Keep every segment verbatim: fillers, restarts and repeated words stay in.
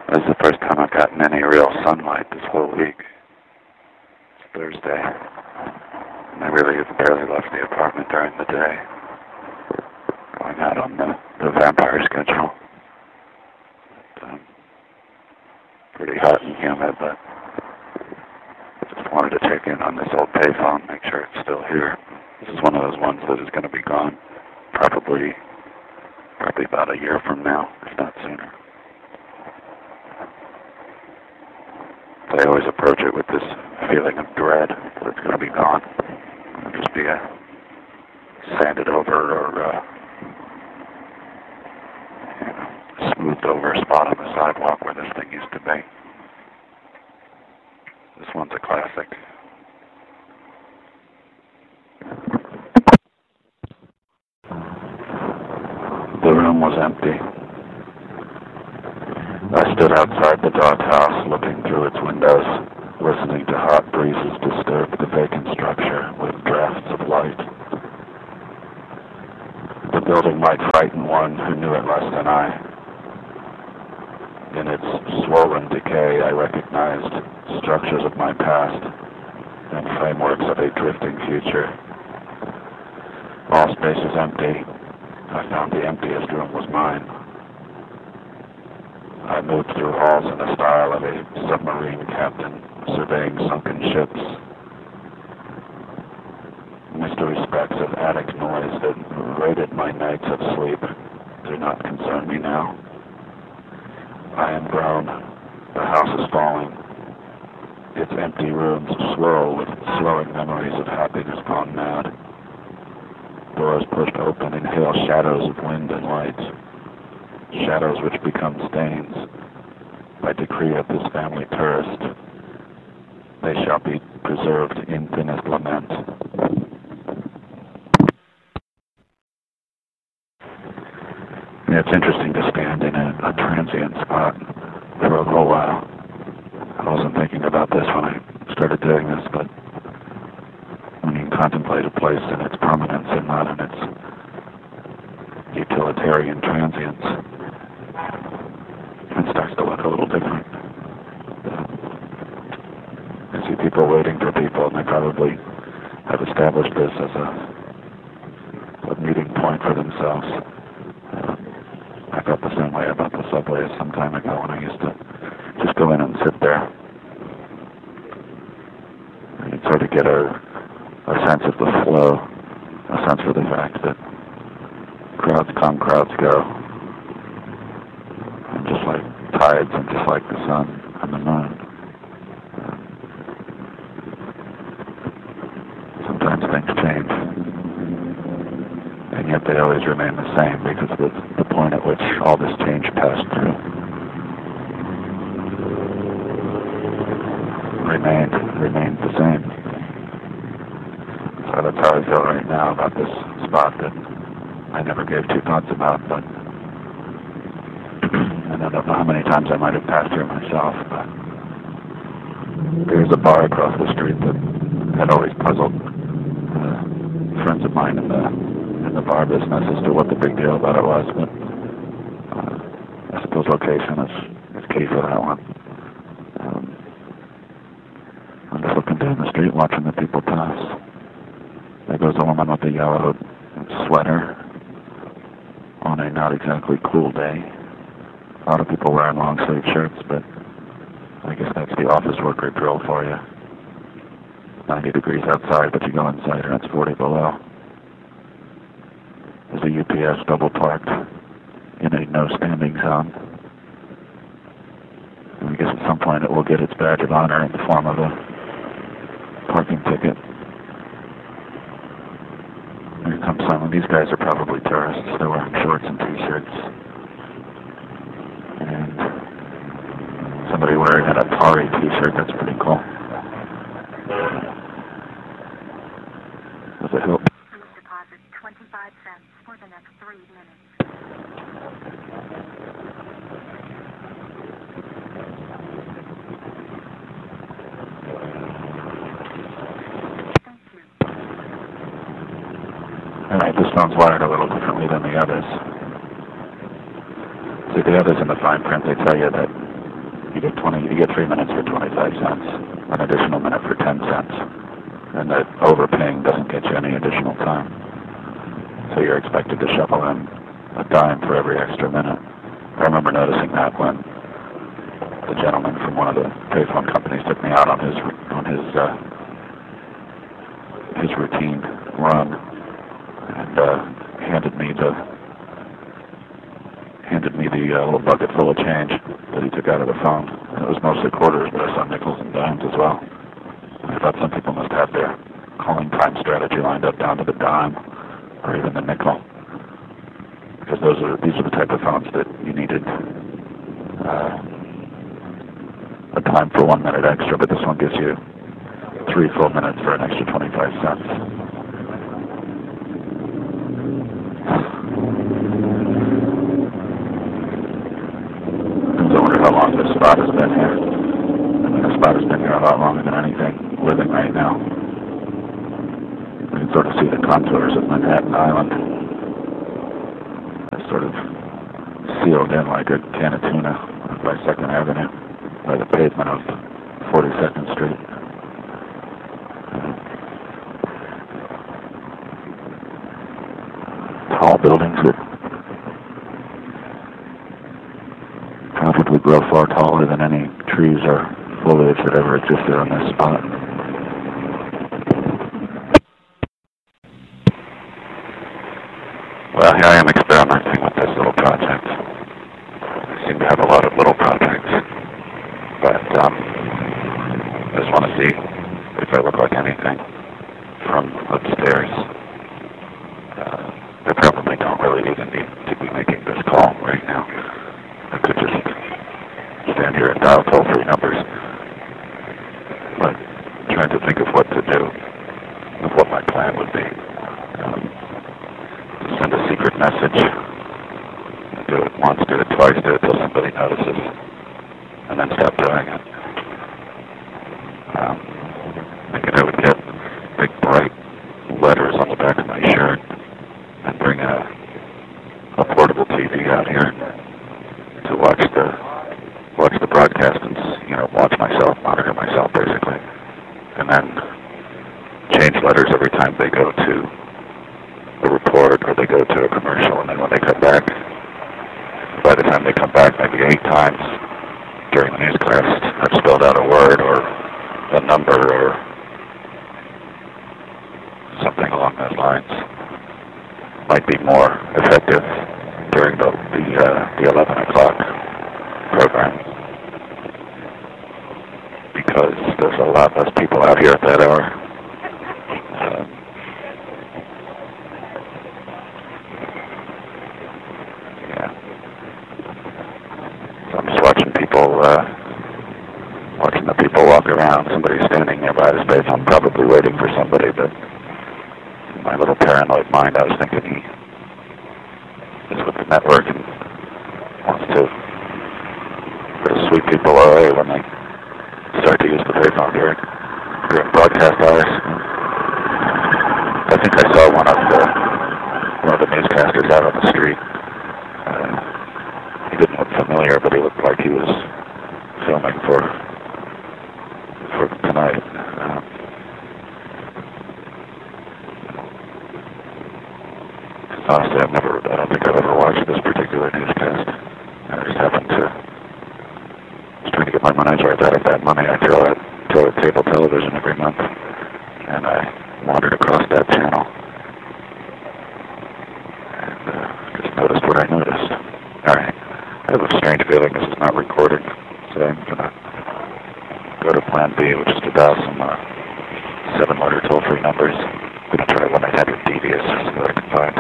This is the first time I've gotten any real sunlight this whole week. It's Thursday, and I really have barely left the apartment during the day, going out on the, the vampire schedule. It's, um, pretty hot and humid, but just wanted to check in on this old payphone, make sure it's still here. This is one of those ones that is going to be gone probably, probably about a year from now, if not sooner. I always approach it with this feeling of dread that it's going to be gone. It'll just be a sanded over or uh, you know, smoothed over spot on the sidewalk where this thing used to be. This one's a classic. The room was empty. I stood outside the dark house, looking through its windows, listening to hot breezes disturb the vacant structure with drafts of light. The building might frighten one who knew it less than I. In its swollen decay, I recognized structures of my past and frameworks of a drifting future. All space is empty. I found the emptiest room was mine. I moved through halls in the style of a submarine captain surveying sunken ships. Mystery specks of attic noise that raided my nights of sleep do not concern me now. I am grown. The house is falling. Its empty rooms swirl with swelling memories of happiness gone mad. Doors pushed open inhale shadows of wind and light. Shadows which become stains. By decree of this family tourist, they shall be preserved in thinnest lament. Yeah, it's interesting to stand in a, a transient spot for a little while. I wasn't thinking about this when I started doing this, but when you contemplate a place in its permanence and not in its utilitarian transience, it starts to look a little different. I see people waiting for people, and they probably have established this as a, a meeting point for themselves. Uh, I felt the same way about the subway some time ago when I used to just go in and sit there. And you'd sort of get a, a sense of the flow, a sense of the fact that crowds come, crowds go. And just like tides and just like the sun and the moon, uh, sometimes things change. And yet they always remain the same because of the, the point at which all this change passed through. Remained, remained the same. So that's how I feel right now about this spot that I never gave two thoughts about, but and I don't know how many times I might have passed here myself, but there's a bar across the street that had always puzzled uh, friends of mine in the in the bar business as to what the big deal about it was, but uh, I suppose location is, is key for that one. Um, I'm just looking down the street watching the people pass. There goes a woman with a yellow sweater on a not exactly cool day. A lot of people wearing long sleeve shirts, but I guess that's the office worker drill for you. ninety degrees outside, but you go inside and it's forty below. There's a U P S double parked in a no standing zone. And I guess at some point it will get its badge of honor in the form of a parking ticket. Here comes someone. These guys are probably tourists. They're wearing shorts and t-shirts. And somebody wearing an Atari t-shirt. That's pretty cool. There's a hill. Please deposit twenty-five cents for the next three minutes. Alright, this phone's wired a little differently than the others. See, the others in the fine print, they tell you that You get twenty. You get three minutes for twenty-five cents, an additional minute for ten cents, and that overpaying doesn't get you any additional time. So you're expected to shovel in a dime for every extra minute. I remember noticing that when the gentleman from one of the payphone companies took me out on his on his uh, his routine run and uh, handed me the handed me the uh, little bucket full of change that he took out of the phone. And it was mostly quarters, but I saw nickels and dimes as well. And I thought some people must have their calling time strategy lined up down to the dime or even the nickel, because those are these are the type of phones that you needed uh, a dime for one minute extra, but this one gives you three full minutes for an extra twenty-five cents. I wonder how long this spot has been here. I mean, this spot has been here a lot longer than anything living right now. You can sort of see the contours of Manhattan Island. It's sort of sealed in like a can of tuna by Second Avenue, by the pavement of forty-second Street. Tall buildings that probably grow far taller than any trees or foliage that ever existed on this spot. Well, here I am experimenting with this little project. I seem to have a lot of little projects, but um, I just want to see if I look like anything from upstairs. Uh, I probably don't really even need to be making this call right now. I could just stand here and dial toll-free numbers, but I'm trying to think of what to do, of what my plan would be. Um, to send a secret message, do it once, do it twice, do it till somebody notices, and then stop doing it. Um, thinking I would get big bright letters on the back of my shirt and bring a, a portable T V out here to watch the watch the broadcast and, you know, watch myself, monitor myself basically, and then change letters every time they go to a report or they go to a commercial, and then when they come back, by the time they come back, maybe eight times during the newscast, I've spelled out a word or a number or something along those lines. Might be more effective during the the, uh, the eleven o'clock program, because there's a lot less people out here at that hour. Uh, yeah. So I'm just watching people, uh, watching the people walk around. Somebody's standing nearby the space. I'm probably waiting for somebody, but in my little paranoid mind, I was thinking he is with the network and wants to sweep people away when they start to use the payphone during, during broadcast hours. I think I saw one of the one of the newscasters out on the street. Uh, he didn't look familiar, but he looked like he was filming for for tonight. Uh, honestly, I've never, I don't think I've ever watched this particular newscast. I just happened to trying to get my money's worth out of that money I throw at, throw at cable television every month, and I wandered across that channel and uh, just noticed what I noticed. Alright, I have a strange feeling this is not recording, so I'm going to go to plan B, which is to dial some uh, seven-letter toll-free numbers. I'm going to try one I had with Devious, so that I can find.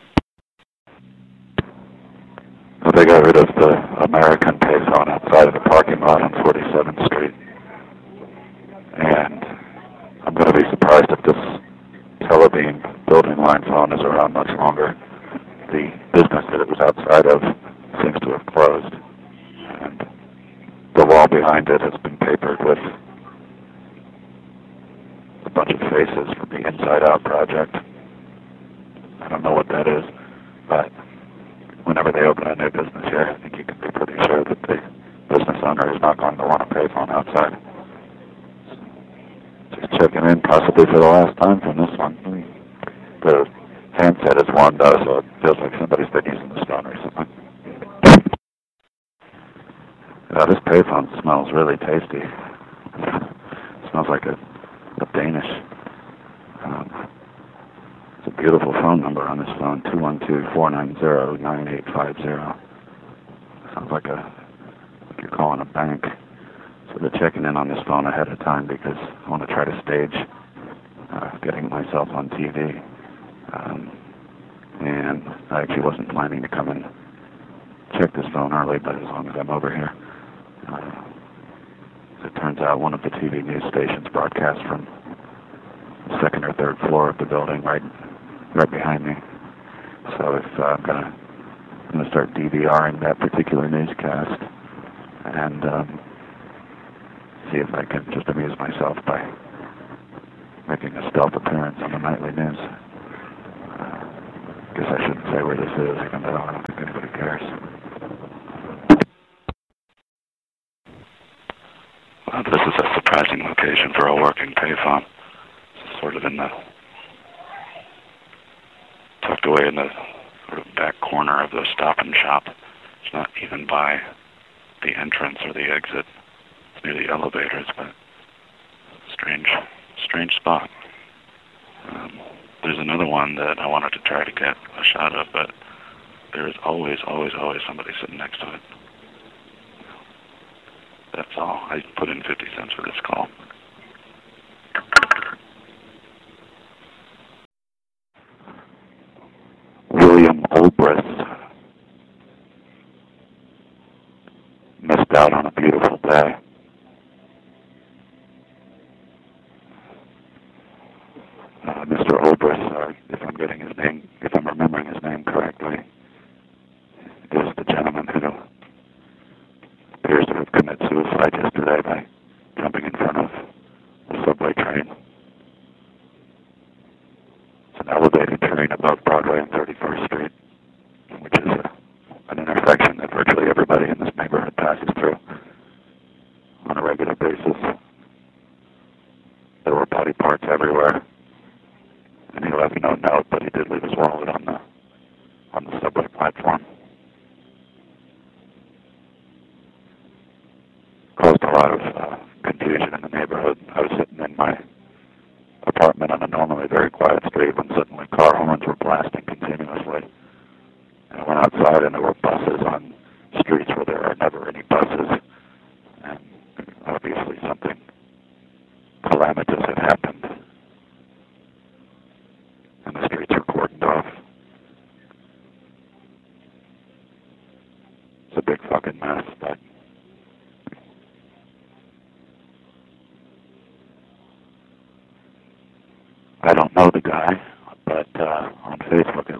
Well, they got rid of the American payphone outside of the parking lot on forty-seventh Street. And I'm going to be surprised if this Telebeam building line phone is around much longer. The business that it was outside of seems to have closed. And the wall behind it has been papered with a bunch of faces from the Inside Out project. I don't know what that is, but whenever they open a new business here, I think you can be pretty sure that the business owner is not going possibly for the last time from this one. The handset is warmed up, so it feels like somebody's been using the stone recently. Yeah, this payphone smells really tasty. It smells like a, a Danish. Um, it's a beautiful phone number on this phone, two one two, four nine zero, nine eight five zero. Sounds like a like you're calling a bank. So they're checking in on this phone ahead of time because I want to try to stage uh, getting myself on T V. Um, and I actually wasn't planning to come and check this phone early, but as long as I'm over here. Uh, as it turns out, one of the T V news stations broadcasts from the second or third floor of the building right right behind me. So if uh, I'm gonna I'm gonna start DVRing that particular newscast and um, see if I can just amuse myself by making a stealth appearance on the nightly news. Uh, guess I shouldn't say where this is, even though I don't think anybody cares. Well, this is a surprising location for a working payphone. It's sort of in the tucked away in the sort of back corner of the Stop and Shop. It's not even by the entrance or the exit. It's near the elevators, but strange, strange spot. Um, there's another one that I wanted to try to get a shot of, but there is always, always, always somebody sitting next to it. That's all. I put in fifty cents for this call. William Olbrist missed out on a beautiful day. Uh, Mister Olbrist, uh, if I'm getting his name, if I'm remembering his name correctly, is the gentleman who appears to have committed suicide yesterday by jumping in front of a subway train. It's an elevated train above Broadway and thirty-first Street, which is a, an intersection that virtually everybody in this neighborhood passes through on a regular basis. There were body parts everywhere, and he left no note, but he did leave his wallet on the on the subway platform. Caused a lot of uh, confusion in the neighborhood. I was sitting in my apartment on a normally very quiet street when suddenly car horns were blasting continuously. And I went outside and there were buses on streets where there are never any buses. And obviously something calamitous had happened. And the streets are cordoned off. It's a big fucking mess, but I don't know the guy, but uh, on Facebook